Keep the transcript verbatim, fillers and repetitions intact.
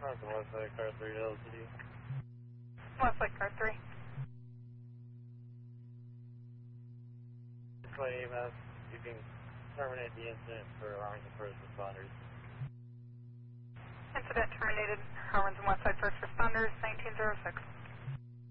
That's Westside Car three L C D. Westside Car three. By E M S, you can terminate the incident for alarms and first responders. Incident terminated. Harmons and Westside First Responders, nineteen oh six.